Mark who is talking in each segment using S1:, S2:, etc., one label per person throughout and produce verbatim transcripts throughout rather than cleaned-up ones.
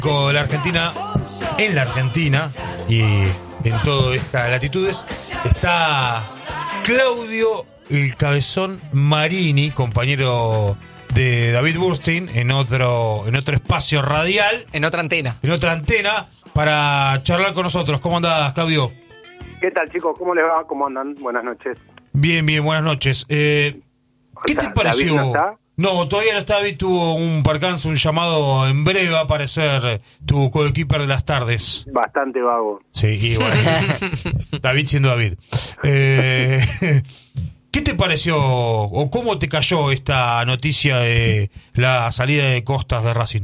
S1: Con la Argentina, en la Argentina y en todas estas latitudes, está Claudio el Cabezón Marini, compañero de David Burstein, en otro, en otro espacio radial.
S2: En otra antena.
S1: En otra antena, para charlar con nosotros. ¿Cómo andás, Claudio?
S3: ¿Qué tal, chicos? ¿Cómo les va? ¿Cómo andan? Buenas noches.
S1: Bien, bien, buenas noches. Eh, ¿Qué te pareció?
S3: ¿David no está?
S1: No, todavía no está. David tuvo un percance, un llamado en breve va a aparecer tu coequiper de las tardes.
S3: Bastante vago.
S1: Sí, y bueno, David siendo David. Eh, ¿Qué te pareció o cómo te cayó esta noticia de la salida de Costas de Racing?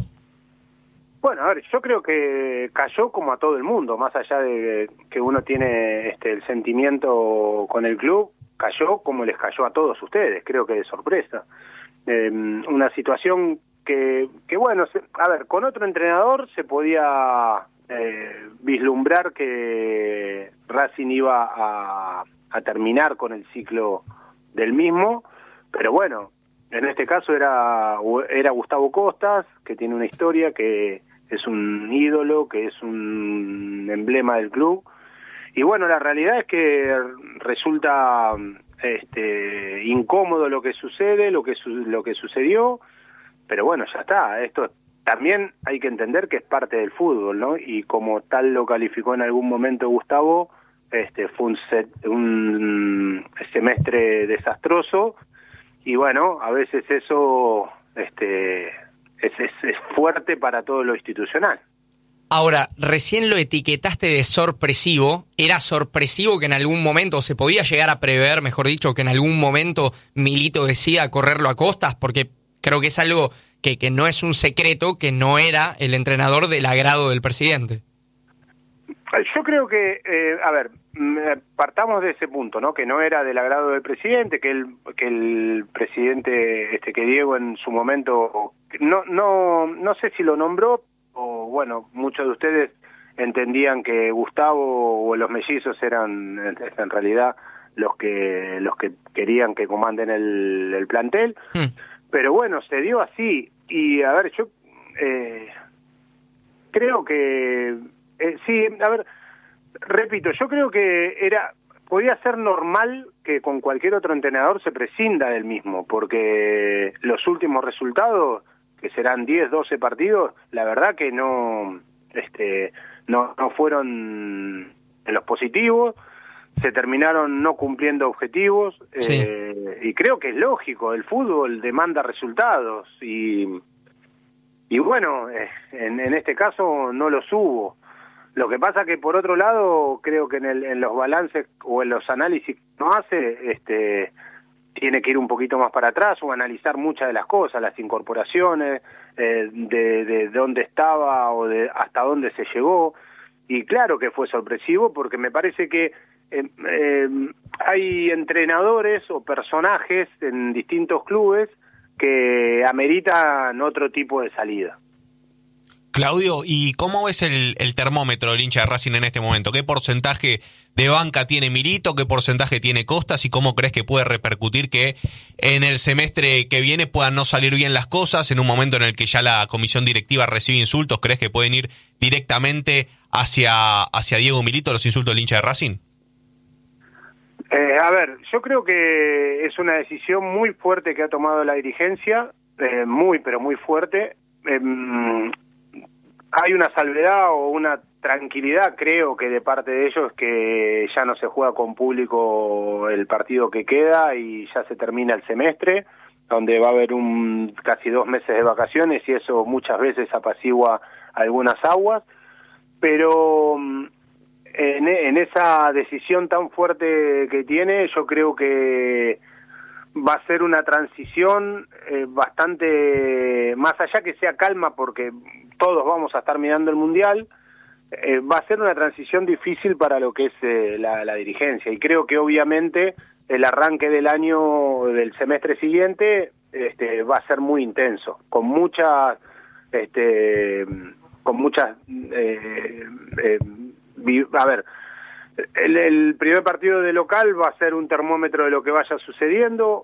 S3: Bueno, a ver, yo creo que cayó como a todo el mundo, más allá de que uno tiene este, el sentimiento con el club, cayó como les cayó a todos ustedes, creo que de sorpresa. Eh, una situación que, que bueno, se, a ver, con otro entrenador se podía eh, vislumbrar que Racing iba a, a terminar con el ciclo del mismo, pero bueno, en este caso era, era Gustavo Costas, que tiene una historia, que es un ídolo, que es un emblema del club, y bueno, la realidad es que resulta este incómodo lo que sucede, lo que su, lo que sucedió, pero bueno, ya está. Esto también hay que entender que es parte del fútbol, ¿no? Y como tal lo calificó en algún momento Gustavo, este fue un, set, un semestre desastroso, y bueno, a veces eso este es, es, es fuerte para todo lo institucional.
S2: Ahora, recién lo etiquetaste de sorpresivo. ¿Era sorpresivo que en algún momento, se podía llegar a prever, mejor dicho, que en algún momento Milito decida correrlo a Costas? Porque creo que es algo que, que no es un secreto, que no era el entrenador del agrado del presidente.
S3: Yo creo que, eh, a ver, partamos de ese punto, ¿no? Que no era del agrado del presidente, que el que el presidente, este, que Diego en su momento, no no no sé si lo nombró, o bueno, muchos de ustedes entendían que Gustavo o los mellizos eran en realidad los que los que querían que comanden el, el plantel, hmm. pero bueno, se dio así. Y a ver, yo eh, creo que eh, sí, a ver, repito, yo creo que era podía ser normal que con cualquier otro entrenador se prescinda del mismo, porque los últimos resultados, que serán diez, doce partidos, la verdad que no este no, no fueron en los positivos, se terminaron no cumpliendo objetivos, sí. eh, y creo que es lógico, el fútbol demanda resultados, y y bueno, eh, en, en este caso no los hubo. Lo que pasa que por otro lado, creo que en, el, en los balances o en los análisis que uno hace, este tiene que ir un poquito más para atrás o analizar muchas de las cosas, las incorporaciones, eh, de, de dónde estaba o de hasta dónde se llegó. Y claro que fue sorpresivo, porque me parece que eh, eh, hay entrenadores o personajes en distintos clubes que ameritan otro tipo de salida.
S4: Claudio, ¿y cómo ves el, el termómetro del hincha de Racing en este momento? ¿Qué porcentaje de banca tiene Milito? ¿Qué porcentaje tiene Costas? ¿Y cómo crees que puede repercutir que en el semestre que viene puedan no salir bien las cosas? En un momento en el que ya la comisión directiva recibe insultos, ¿crees que pueden ir directamente hacia, hacia Diego Milito los insultos del hincha de Racing?
S3: Eh, a ver, yo creo que es una decisión muy fuerte que ha tomado la dirigencia, eh, muy, pero muy fuerte. Eh, Hay una salvedad o una tranquilidad, creo que de parte de ellos, que ya no se juega con público el partido que queda y ya se termina el semestre, donde va a haber un casi dos meses de vacaciones, y eso muchas veces apacigua algunas aguas, pero en, en esa decisión tan fuerte que tiene, yo creo que va a ser una transición eh, bastante, más allá que sea calma, porque todos vamos a estar mirando el Mundial, eh, va a ser una transición difícil para lo que es eh, la, la dirigencia, y creo que obviamente el arranque del año, del semestre siguiente, este, va a ser muy intenso, con muchas, este, con muchas, eh, eh, a ver, El, el primer partido de local va a ser un termómetro de lo que vaya sucediendo.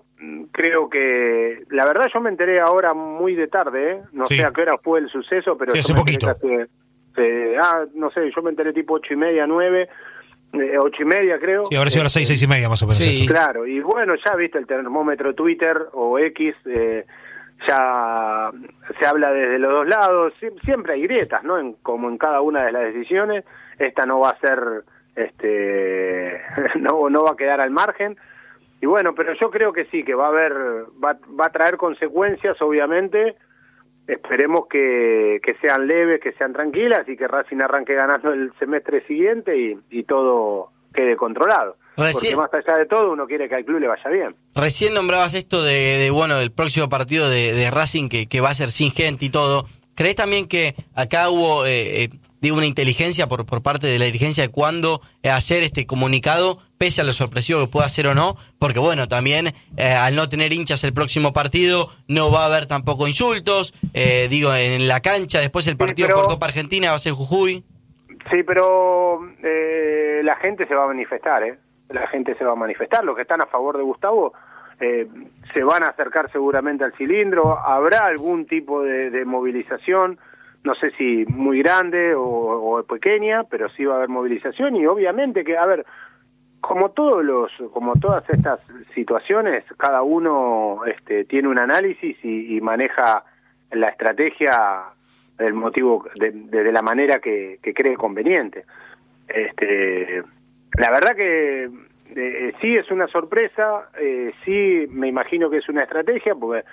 S3: creo que, la verdad yo me enteré ahora muy de tarde, ¿eh? No
S1: Sí.
S3: sé a qué hora fue el suceso, pero
S1: Sí,
S3: yo
S1: hace
S3: me
S1: poquito.
S3: enteré casi, eh, ah, no sé, yo me enteré tipo ocho y media, nueve, eh, ocho y media creo.
S1: Sí, habrá sido a las seis,
S3: Este,
S1: seis y media más o menos.
S2: Sí.
S1: esto.
S3: Claro, y bueno, ya viste el termómetro Twitter o X, eh, ya se habla desde los dos lados, Sie- siempre hay grietas, ¿no? En, como en cada una de las decisiones, esta no va a ser, este, no, no va a quedar al margen, y bueno, pero yo creo que sí, que va a haber, va, va a traer consecuencias, obviamente, esperemos que, que sean leves, que sean tranquilas, y que Racing arranque ganando el semestre siguiente y, y todo quede controlado.
S5: Recién-
S3: Porque más allá de todo, uno quiere que al club le vaya bien.
S5: Recién nombrabas esto de, de, bueno, del próximo partido de, de Racing que, que va a ser sin gente y todo. ¿Crees también que acá hubo eh, eh, digo, una inteligencia por, por parte de la dirigencia de cuándo eh, hacer este comunicado, pese a lo sorpresivo que pueda ser o no? Porque bueno, también eh, al no tener hinchas el próximo partido, no va a haber tampoco insultos, eh, digo, en la cancha, después el partido
S3: pero-
S5: por Copa Argentina va a ser en Jujuy.
S3: Sí, pero eh, la gente se va a manifestar, ¿eh? La gente se va a manifestar. Los que están a favor de Gustavo eh, se van a acercar seguramente al cilindro. Habrá algún tipo de, de movilización, no sé si muy grande o, o pequeña, pero sí va a haber movilización y obviamente que, a ver, como todos los, como todas estas situaciones, cada uno este, tiene un análisis y, y maneja la estrategia del motivo, de, de, de la manera que, que cree conveniente. Este, la verdad que eh, sí es una sorpresa, eh, sí me imagino que es una estrategia, porque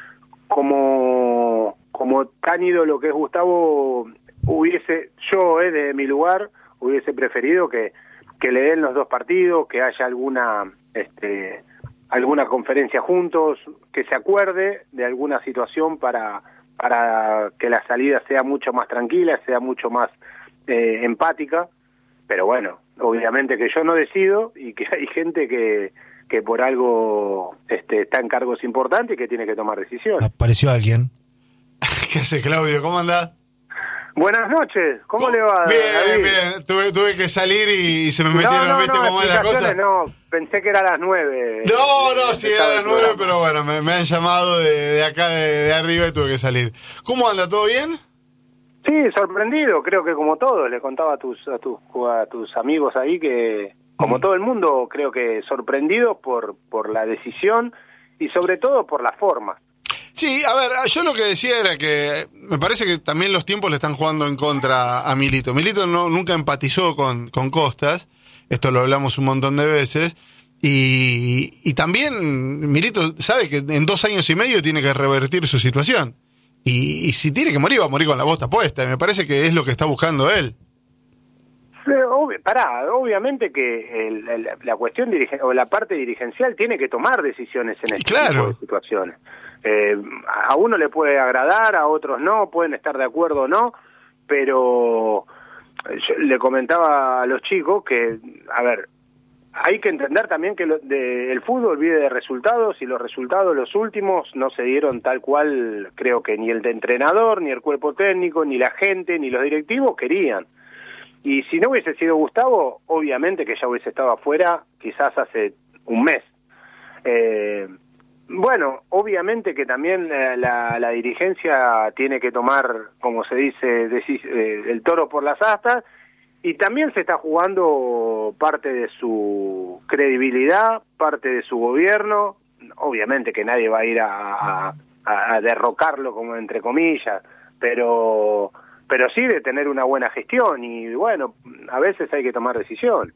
S3: como como tan ídolo que es Gustavo, hubiese, yo eh, desde mi lugar, hubiese preferido que, que le den los dos partidos, que haya alguna este alguna conferencia juntos, que se acuerde de alguna situación para para que la salida sea mucho más tranquila, sea mucho más eh, empática, pero bueno, obviamente que yo no decido y que hay gente que, que por algo este, está en cargos importantes y que tiene que tomar decisiones.
S1: Apareció alguien.
S6: ¿Qué hace, Claudio? ¿Cómo andás?
S3: Buenas noches, ¿cómo le va,
S6: Bien,
S3: David?
S6: bien. Tuve, tuve que salir y, y se me metieron,
S3: no, no,
S6: ¿viste
S3: no,
S6: cómo es la cosa?
S3: explicaciones no, pensé que era a las nueve.
S6: No, no, sí,
S3: Empezaba
S6: era
S3: el
S6: las nueve,
S3: programa.
S6: pero bueno, me, me han llamado de, de acá, de, de arriba y tuve que salir. ¿Cómo anda? ¿Todo bien?
S3: Sí, sorprendido, creo que como todos, le contaba a tus a tus a tus amigos ahí que como todo el mundo, creo que sorprendido por por la decisión y sobre todo por la forma.
S6: Sí, a ver, yo lo que decía era que me parece que también los tiempos le están jugando en contra a Milito. Milito no, nunca empatizó con, con Costas, esto lo hablamos un montón de veces, y, y también Milito sabe que en dos años y medio tiene que revertir su situación. Y, y si tiene que morir, va a morir con la bota puesta, y me parece que es lo que está buscando él.
S3: Sí, obvi- pará, obviamente que el, el- la cuestión dirigen- o la parte dirigencial tiene que tomar decisiones en este
S6: Claro.
S3: tipo de situaciones. Eh, a uno le puede agradar, a otros no, pueden estar de acuerdo o no, pero yo le comentaba a los chicos que, a ver, hay que entender también que lo, de, el fútbol vive de resultados y los resultados, los últimos, no se dieron tal cual, creo que ni el de entrenador, ni el cuerpo técnico, ni la gente, ni los directivos querían. Y si no hubiese sido Gustavo, obviamente que ya hubiese estado afuera, quizás hace un mes. Eh, bueno, obviamente que también la, la, la dirigencia tiene que tomar, como se dice, decis- eh, el toro por las astas, y también se está jugando parte de su credibilidad, parte de su gobierno. Obviamente que nadie va a ir a, a, a derrocarlo, como entre comillas, pero... pero sí de tener una buena gestión y bueno, a veces hay que tomar decisión.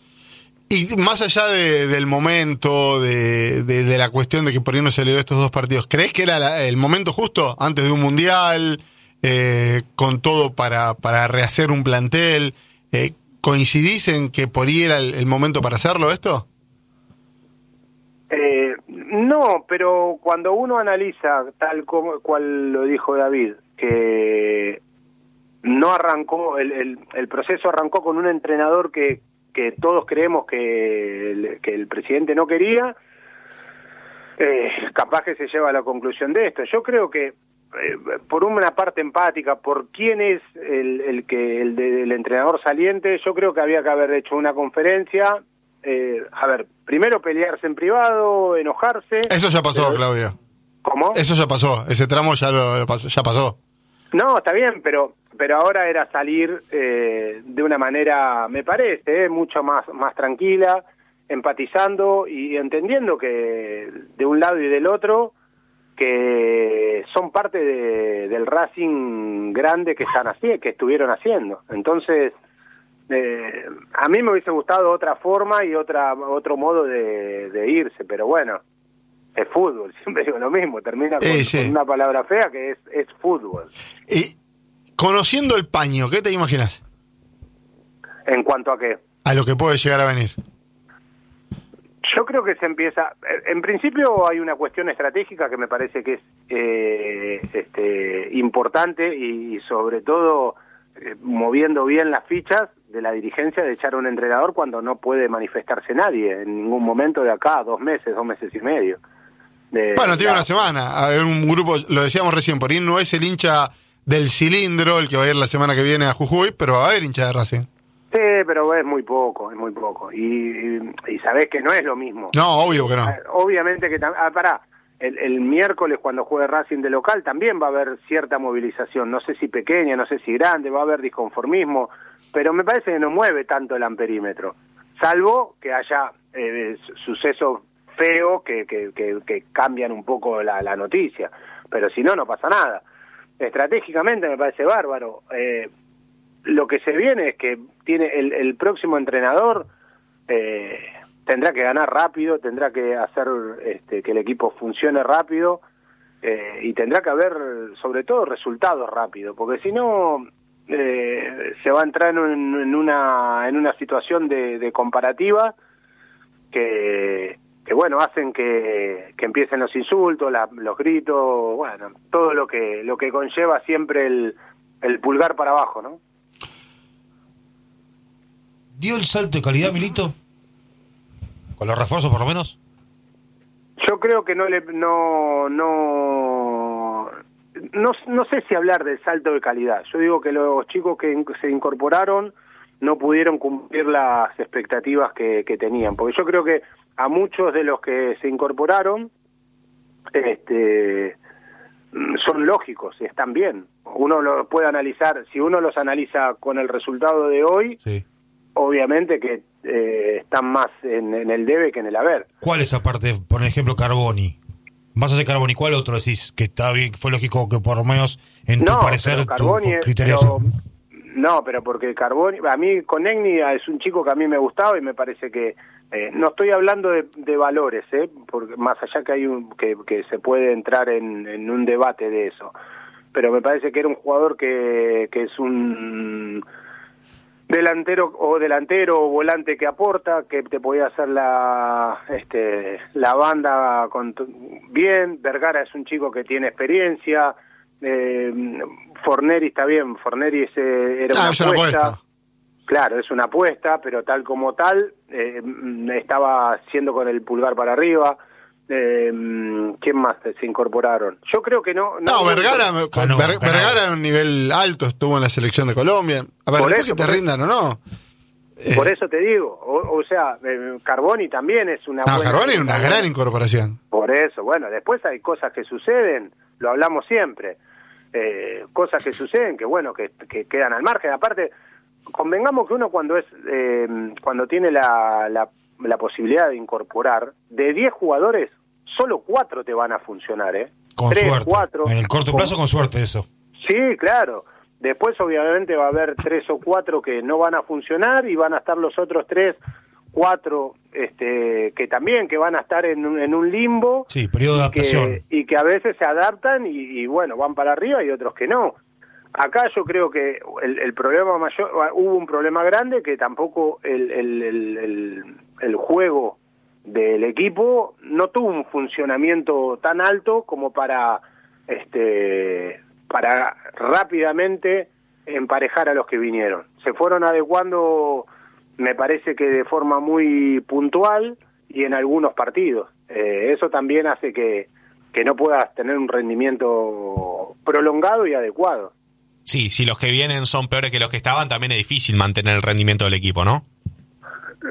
S6: Y más allá de, del momento, de, de, de la cuestión de que por ahí no se le dio estos dos partidos, ¿crees que era la, el momento justo antes de un mundial, eh, con todo para, para rehacer un plantel? Eh, ¿Coincidís en que por ahí era el, el momento para hacerlo esto?
S3: Eh, no, pero cuando uno analiza, tal como cual lo dijo David, que no arrancó, el, el, el proceso arrancó con un entrenador que, que todos creemos que el, que el presidente no quería, eh, capaz que se lleva a la conclusión de esto. Yo creo que eh, por una parte empática, por quién es el, el que el, de, el entrenador saliente, yo creo que había que haber hecho una conferencia eh, a ver, primero pelearse en privado, enojarse.
S6: Eso ya pasó,
S3: pero,
S6: Claudio.
S3: ¿Cómo?
S6: Eso ya pasó, ese tramo ya lo, lo pasó, ya pasó.
S3: No, está bien, pero pero ahora era salir eh, de una manera, me parece, eh, mucho más más tranquila, empatizando y entendiendo que de un lado y del otro que son parte de, del Racing grande que están haciendo, que estuvieron haciendo. Entonces, eh, a mí me hubiese gustado otra forma y otra otro modo de, de irse, pero bueno, es fútbol, siempre digo lo mismo, termina con,
S6: eh, sí.
S3: con una palabra fea que es, es fútbol.
S6: Y conociendo el paño, ¿qué te imaginas?
S3: ¿En cuanto a qué?
S6: A lo que puede llegar a venir.
S3: Yo creo que se empieza, en principio hay una cuestión estratégica que me parece que es eh, este, importante y, y sobre todo eh, moviendo bien las fichas de la dirigencia de echar a un entrenador cuando no puede manifestarse nadie en ningún momento de acá, dos meses, dos meses y medio. De,
S6: Bueno, tiene
S3: la...
S6: una semana. A ver, un grupo, lo decíamos recién, por ahí no es el hincha del cilindro el que va a ir la semana que viene a Jujuy, pero va a haber hincha de Racing.
S3: Sí, pero es muy poco, es muy poco. Y, y, y sabés que no es lo mismo.
S6: No, obvio que no.
S3: Obviamente que también... Ah, pará, el, el miércoles cuando juegue Racing de local también va a haber cierta movilización. No sé si pequeña, no sé si grande, va a haber disconformismo, pero me parece que no mueve tanto el amperímetro. Salvo que haya eh, sucesos feos que, que, que, que cambian un poco la, la noticia. Pero si no, no pasa nada. Estratégicamente me parece bárbaro. Eh, Lo que se viene es que tiene el, el próximo entrenador eh, tendrá que ganar rápido, tendrá que hacer este, que el equipo funcione rápido eh, y tendrá que haber sobre todo resultados rápidos, porque si no eh, se va a entrar en, un, en una en una situación de, de comparativa que, que bueno hacen que, que empiecen los insultos, la, los gritos, bueno, todo lo que lo que conlleva siempre el, el pulgar para abajo, ¿no?
S1: ¿Dio el salto de calidad, Milito? ¿Con los refuerzos, por lo menos?
S3: Yo creo que no le no no no no sé si hablar del salto de calidad. Yo digo que los chicos que se incorporaron no pudieron cumplir las expectativas que, que tenían, porque yo creo que a muchos de los que se incorporaron este son lógicos, están bien. Uno lo puede analizar, si uno los analiza con el resultado de hoy, sí. Obviamente que eh, están más en, en el debe que en el haber.
S1: ¿Cuál es aparte, por ejemplo, Carboni? Más allá de Carboni, ¿cuál otro decís que está bien, que fue lógico que por lo menos en
S3: no,
S1: tu parecer, tu criterio?
S3: Pero, no, pero porque Carboni, a mí con Egni es un chico que a mí me gustaba y me parece que eh, no estoy hablando de, de valores, eh, porque más allá que hay un, que, que se puede entrar en, en un debate de eso, pero me parece que era un jugador que, que es un delantero o delantero o volante que aporta, que te podía hacer la este la banda con bien. Vergara es un chico que tiene experiencia, eh, Forneri está bien, Forneri es, eh, era
S6: ah,
S3: una apuesta.
S6: apuesta
S3: claro, es una apuesta, pero tal como tal eh, estaba haciendo con el pulgar para arriba. Eh, ¿Quién más se incorporaron? Yo creo que no.
S6: No, no Vergara,
S1: no,
S6: con,
S1: no,
S6: Ver, Vergara a un nivel alto estuvo en la selección de Colombia. A ver, después eso, que te rindan o no.
S3: Eh, por eso te digo, o, o sea, eh, Carboni también es una.
S6: No,
S3: buena
S6: Carboni es una gran incorporación.
S3: Por eso, bueno, después hay cosas que suceden, lo hablamos siempre. Eh, cosas que suceden que, bueno, que, que quedan al margen. Aparte, convengamos que uno cuando es eh, cuando tiene la, la, la posibilidad de incorporar, de diez jugadores, solo cuatro te van a funcionar, ¿eh?
S1: Con
S3: Tres,
S1: suerte.
S3: Cuatro,
S1: en el corto plazo, con, con suerte, eso.
S3: Sí, claro. Después, obviamente, va a haber tres o cuatro que no van a funcionar y van a estar los otros tres, cuatro, este, que también que van a estar en un, en un limbo.
S1: Sí, periodo de adaptación.
S3: Que, y que a veces se adaptan y, y, bueno, van para arriba y otros que no. Acá yo creo que el, el problema mayor, hubo un problema grande que tampoco el, el, el, el, el juego del equipo no tuvo un funcionamiento tan alto como para este para rápidamente emparejar a los que vinieron. Se fueron adecuando, me parece que de forma muy puntual y en algunos partidos. Eh, eso también hace que, que no puedas tener un rendimiento prolongado y adecuado.
S4: Sí, si los que vienen son peores que los que estaban, también es difícil mantener el rendimiento del equipo, ¿no?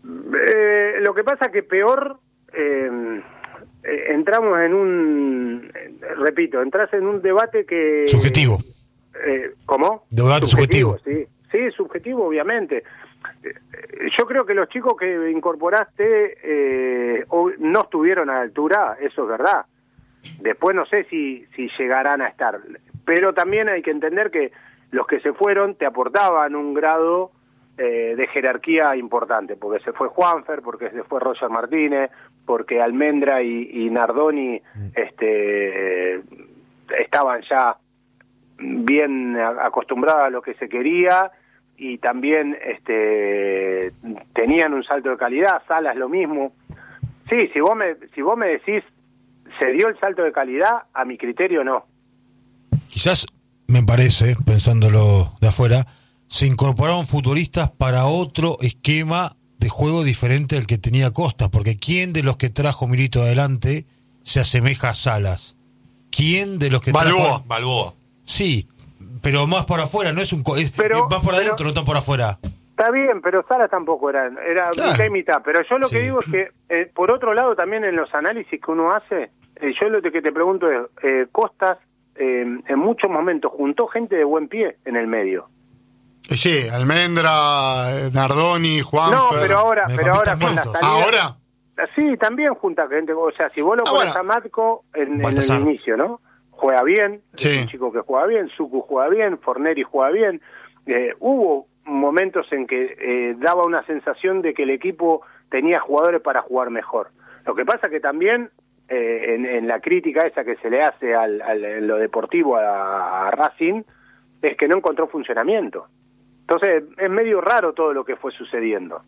S3: Eh, lo que pasa que peor, eh, eh, entramos en un, eh, repito, entras en un debate que...
S1: Subjetivo.
S3: Eh, ¿Cómo?
S1: Debate subjetivo.
S3: Sí, sí, subjetivo, obviamente. Eh, yo creo que los chicos que incorporaste eh, o- no estuvieron a la altura, eso es verdad. Después no sé si, si llegarán a estar. Pero también hay que entender que los que se fueron te aportaban un grado eh, de jerarquía importante, porque se fue Juanfer, porque se fue Roger Martínez, porque Almendra y, y Nardoni este, eh, estaban ya bien a- acostumbrados a lo que se quería y también este, tenían un salto de calidad. Salas lo mismo. Sí, si vos me, si vos me decís ¿se dio el salto de calidad? A mi criterio no.
S1: Quizás, me parece, pensándolo de afuera, se incorporaron futbolistas para otro esquema de juego diferente al que tenía Costa, porque ¿quién de los que trajo Milito adelante se asemeja a Salas? ¿Quién de los que
S6: Balboa.
S1: trajo...
S4: Balboa.
S1: Sí, pero más por afuera, no es un... co- Es,
S3: Pero-
S1: es más por adentro,
S3: pero-
S1: no tan por afuera.
S3: Está bien, pero Salas tampoco era, era
S6: Claro.
S3: mitad y mitad. Pero yo lo que
S1: Sí.
S3: digo es que, eh, por otro lado, también en los análisis que uno hace, eh, yo lo que te pregunto es, eh, Costas eh, en muchos momentos juntó gente de buen pie en el medio.
S6: Y sí, Almendra, eh, Nardoni, Juanfer.
S3: No, pero ahora,
S1: Me
S3: pero ahora
S1: compitan
S3: con la
S1: mixtos.
S3: salida...
S6: ¿Ahora?
S3: Sí, también junta gente. O sea, si vos lo
S6: Ah,
S3: pones
S6: bueno.
S3: a Matco en, en
S1: Baltasar.
S3: el inicio, ¿no? Juega bien,
S6: Sí.
S3: es un chico que juega bien, Suku juega bien, Forneri juega bien. Eh, hubo momentos en que eh, daba una sensación de que el equipo tenía jugadores para jugar mejor. Lo que pasa que también eh, en, en la crítica esa que se le hace al, al- en lo deportivo a, a Racing es que no encontró funcionamiento. Entonces es medio raro todo lo que fue sucediendo.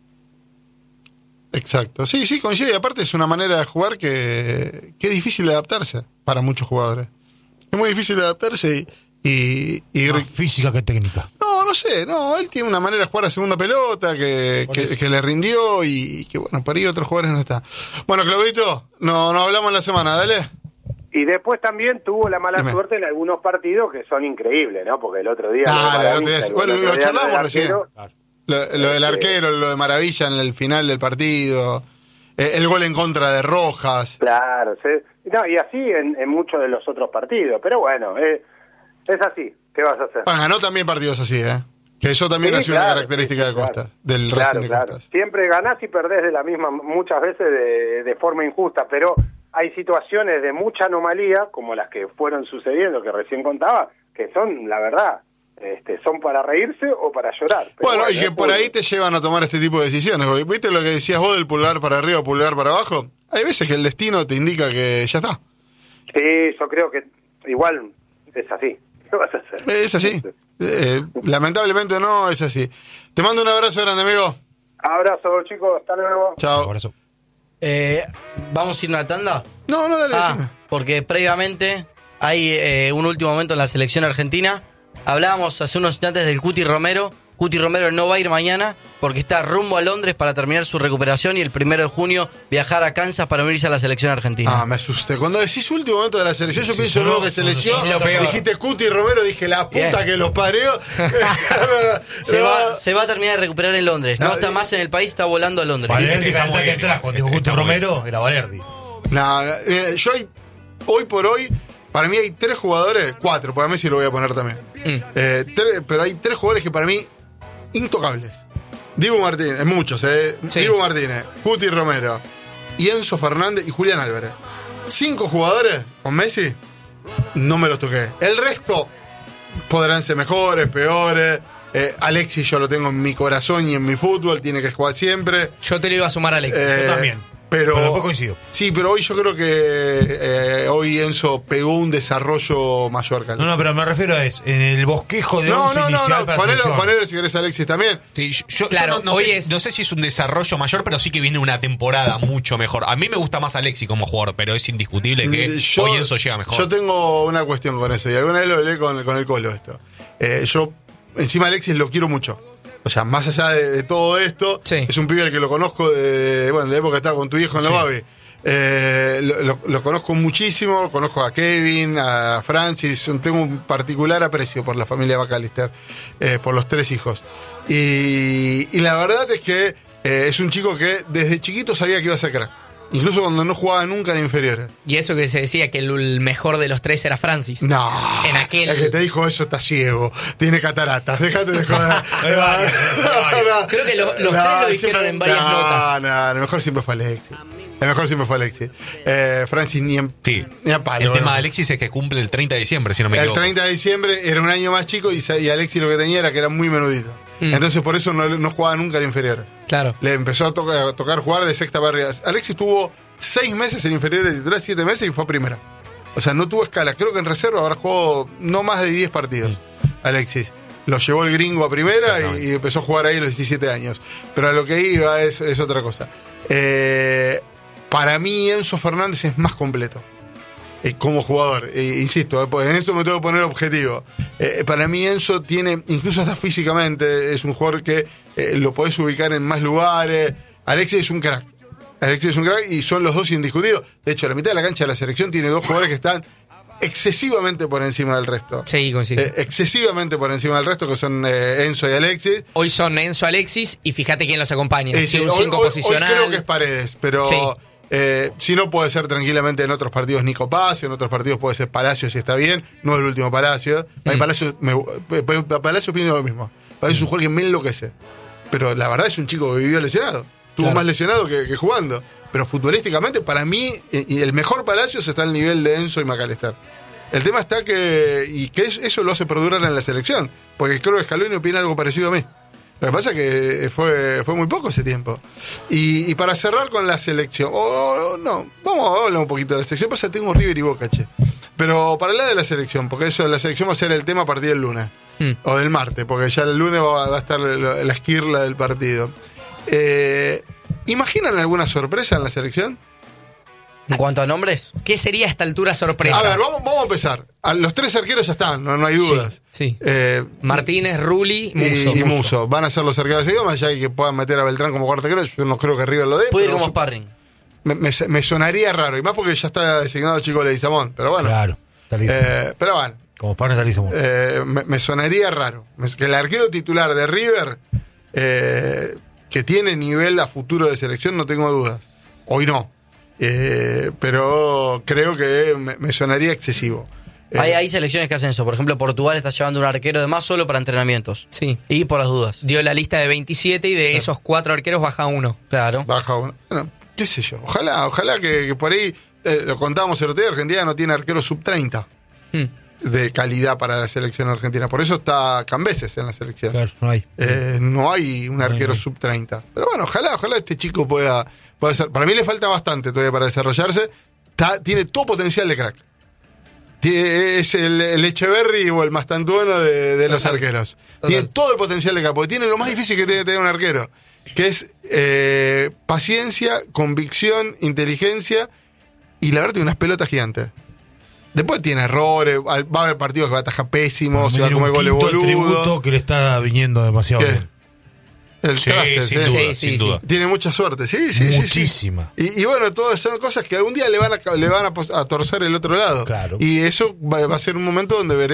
S6: Exacto. Sí, sí, coincide. Y aparte es una manera de jugar que, que es difícil de adaptarse para muchos jugadores. Es muy difícil de adaptarse y... y, y-
S1: Más física que técnica.
S6: no, no sé, no, él tiene una manera de jugar a segunda pelota que,
S1: Por
S6: que,
S1: eso.
S6: que le rindió y que, bueno, para ahí otros jugadores no está. Bueno, Claudito, no, no hablamos en la semana, dale.
S3: Y después también tuvo la mala
S6: Dime.
S3: suerte en algunos partidos que son increíbles, ¿no? Porque el otro día...
S6: Ah,
S3: lo de
S6: el otro día-
S3: Maravilla,
S6: bueno,
S3: el otro
S6: lo
S3: día
S6: charlamos
S3: del
S6: recién.
S3: arquero,
S6: Lo, lo del
S3: Este-
S6: arquero, lo de Maravilla en el final del partido, eh, el gol en contra de Rojas.
S3: Claro, sí. No, y así en, en muchos de los otros partidos. Pero bueno, eh, es así. ¿Qué vas a hacer?
S6: Ah, ganó también partidos así, ¿eh? Que eso también
S3: Sí,
S6: ha sido una
S3: claro,
S6: característica
S3: sí,
S6: de
S3: sí,
S6: Costa,
S3: claro.
S6: del
S3: Claro,
S6: Racing de
S3: claro.
S6: Costas.
S3: Siempre ganás y perdés de la misma, muchas veces de, de forma injusta, pero hay situaciones de mucha anomalía, como las que fueron sucediendo, que recién contaba, que son, la verdad, este, son para reírse o para llorar. Pero
S6: Bueno, y que
S3: es
S6: por
S3: fútbol.
S6: ahí te llevan a tomar este tipo de decisiones. Porque, ¿viste lo que decías vos del pulgar para arriba o pulgar para abajo? Hay veces que el destino te indica que ya está.
S3: Sí, yo creo que igual es así. ¿Qué vas a hacer?
S6: Es así. Eh, lamentablemente no, es así. Te mando un abrazo grande, amigo.
S3: Abrazo, chicos. Hasta luego.
S6: Chao.
S1: Por eso.
S5: Eh, ¿Vamos a ir a una tanda?
S6: No, no, dale, decime.
S5: Ah, porque previamente hay eh, un último momento en la selección argentina. Hablábamos hace unos instantes del Cuti Romero. Cuti Romero no va a ir mañana porque está rumbo a Londres para terminar su recuperación y el primero de junio viajar a Kansas para unirse a la selección argentina.
S6: Ah, me asusté. Cuando decís último momento de la selección, yo
S1: Sí,
S6: pienso
S1: sí,
S6: luego
S1: no,
S6: que se
S1: no,
S6: lesionó.
S2: es lo peor.
S6: Dijiste Cuti Romero, dije la puta
S5: Bien.
S6: que los parió.
S5: se,
S6: No.
S5: va, se va a terminar de recuperar en Londres. No,
S6: No,
S5: está
S6: eh,
S5: más en el país, está volando a Londres.
S1: Valerdi,
S4: está
S1: que
S4: muy
S1: que
S4: bien,
S1: entras cuando dijo
S4: está
S1: Gusto
S4: muy
S1: Romero, era Valerdi.
S6: No, no, eh, yo hay, hoy por hoy, para mí hay tres jugadores, cuatro, porque a Messi lo voy a poner también. Eh, tres- pero hay tres jugadores que para mí, intocables. Diego Martínez, muchos, eh.
S2: Sí.
S6: Diego Martínez, Cuti Romero, y Enzo Fernández y Julián Álvarez. Cinco jugadores con Messi, no me los toqué. El resto podrán ser mejores, peores. Eh, Alexis yo lo tengo en mi corazón y en mi fútbol, tiene que jugar siempre.
S2: Yo te lo iba a sumar a Alex.
S6: Eh,
S1: Yo también.
S6: Pero,
S1: Pero después coincido.
S6: Sí, pero hoy yo creo que eh, hoy Enzo pegó un desarrollo mayor que
S1: No, no, pero me refiero a eso. En el bosquejo de
S6: no,
S1: once
S6: no, no,
S1: inicial
S6: no.
S1: para la
S6: Ponelo,
S1: selección.
S6: ponelo si querés Alexis también.
S4: Sí, yo, yo
S2: Claro,
S4: no, no
S2: hoy
S4: sé,
S2: es-
S4: no sé si es un desarrollo mayor, pero sí que viene una temporada mucho mejor. A mí me gusta más Alexis como jugador, pero es indiscutible que
S6: Mm, Yo-
S4: hoy Enzo llega mejor.
S6: Yo tengo una cuestión con eso, y alguna vez lo hablé con, con el Colo esto. Eh, yo, encima Alexis lo quiero mucho. O sea, más allá de, de todo esto,
S2: Sí.
S6: es un pibe al que lo conozco de, bueno, de la época que estaba con tu hijo en la
S1: Sí.
S6: Babi. Eh, lo, lo- lo conozco muchísimo, conozco a Kevin, a Francis, tengo un particular aprecio por la familia McAllister, eh, por los tres hijos. Y, y la verdad es que Eh, es un chico que desde chiquito sabía que iba a ser crack. Incluso cuando no jugaba nunca en inferiores.
S2: Y eso que se decía que el mejor de los tres era Francis.
S6: No,
S2: en aquel...
S6: el que te dijo eso está ciego, tiene cataratas, déjate de joder.
S2: Creo que lo, los no, tres lo dijeron
S6: siempre,
S2: en varias
S6: no,
S2: notas.
S6: No, lo mejor siempre fue Alexis. El mejor siempre fue Alexis. Eh, Francis ni en,
S4: sí.
S6: ni a palo.
S4: El tema
S6: ¿no?
S4: de Alexis es que cumple el treinta de diciembre, si no me
S6: el
S4: equivoco.
S6: El treinta de diciembre era un año más chico y, y Alexis lo que tenía era que era muy menudito. Mm. Entonces por eso no, no jugaba nunca en inferiores.
S2: Claro.
S6: Le empezó a, to a tocar jugar de sexta barriga. Alexis tuvo seis meses en inferiores de titular, siete meses y fue a primera. O sea, no tuvo escala. Creo que en reserva habrá jugado no más de diez partidos. Mm. Alexis. Lo llevó el gringo a primera y, y empezó a jugar ahí a los diecisiete años. Pero a lo que iba es, es otra cosa. Eh, para mí Enzo Fernández es más completo eh, como jugador. Eh, insisto, eh, en esto me tengo que poner objetivo. Eh, para mí Enzo tiene, incluso hasta físicamente, es un jugador que eh, lo podés ubicar en más lugares. Alexis es un crack. Alexis es un crack y son los dos indiscutidos. De hecho, la mitad de la cancha de la selección tiene dos jugadores que están excesivamente por encima del resto.
S2: Sí, coincido.
S6: Eh, excesivamente por encima del resto, que son eh, Enzo y Alexis.
S2: Hoy son Enzo, Alexis, y fíjate quién los acompaña.
S6: Eh, sí,
S2: un
S6: hoy,
S2: cinco
S6: hoy,
S2: posicional.
S6: Hoy creo que es Paredes, pero sí. eh, si no puede ser tranquilamente en otros partidos Nico Paz, en otros partidos puede ser Palacios si está bien, no el último Palacio. Mm. A mí Palacios, me, Palacios piensa lo mismo. Palacios es un jugador que me enloquece. Pero la verdad es un chico que vivió lesionado. Estuvo claro. más lesionado que, que jugando. Pero futbolísticamente, para mí, y el mejor Palacios está al nivel de Enzo y McAllister. El tema está que, y que eso lo hace perdurar en la selección, porque creo que Scaloni opina algo parecido a mí. Lo que pasa es que fue, fue muy poco ese tiempo. Y, y para cerrar con la selección, oh, oh, no, vamos a hablar un poquito de la selección. Pasa, tengo River y Boca, che. Pero para hablar de la selección, porque eso, la selección va a ser el tema a partir del lunes, mm. o del martes, porque ya el lunes va, va a estar la, la esquirla del partido. Eh, ¿Imaginan alguna sorpresa en la selección?
S5: En cuanto a nombres,
S2: ¿qué sería a esta altura sorpresa?
S6: A ver, vamos, vamos a empezar. A los tres arqueros ya están, no, no hay dudas.
S2: Sí, sí.
S6: Eh,
S2: Martínez, Rulli, Musso.
S6: Y, y Musso. Van a ser los arqueros de más allá de que puedan meter a Beltrán como cuarto arquero. Yo no creo que River lo dé.
S5: Puede ir como sparring.
S6: Me, me, me sonaría raro, y más porque ya está designado Chico Leguizamón. Pero bueno.
S1: Claro, está listo.
S6: Eh, pero bueno.
S1: Como sparring está listo.
S6: Eh, me, me sonaría raro. Que el arquero titular de River, eh, que tiene nivel a futuro de selección, no tengo dudas. Hoy no. Eh, pero creo que me, me sonaría excesivo. Eh,
S5: hay, hay selecciones que hacen eso. Por ejemplo, Portugal está llevando un arquero de más solo para entrenamientos.
S2: Sí.
S5: Y por las dudas.
S2: Dio la lista de veintisiete y de claro. esos cuatro arqueros baja uno.
S5: Claro.
S6: Baja uno. Bueno, qué sé yo. Ojalá, ojalá que, que por ahí, eh, lo contábamos el otro día, Argentina no tiene arquero sub treinta hmm. de calidad para la selección argentina. Por eso está Cambeses en la selección.
S1: Claro, no hay.
S6: Eh, no hay un arquero no hay. sub treinta. Pero bueno, ojalá, ojalá este chico pueda... Puede ser. Para mí le falta bastante todavía para desarrollarse. Está, tiene todo potencial de crack. Tiene, es el, el Echeverry o el Mastantuono de, de los arqueros. Total. Tiene todo el potencial de crack. Porque tiene lo más difícil que tiene que tener un arquero. Que es eh, paciencia, convicción, inteligencia. Y la verdad tiene unas pelotas gigantes. Después tiene errores. Va a haber partidos que va a atajar pésimos. Se va a comer goles boludo.
S1: Tributo que le está viniendo demasiado
S6: ¿Qué?
S1: bien.
S6: El
S4: sí,
S6: traste,
S4: sin,
S6: ¿sí?
S4: duda,
S2: sí,
S4: sin
S2: sí,
S4: duda.
S6: Tiene mucha suerte, sí, sí,
S1: Muchísima.
S6: sí. sí. Y, y bueno, todas son cosas que algún día le van a, le van a, a torcer el otro lado.
S1: Claro.
S6: Y eso va, va a ser un momento donde veremos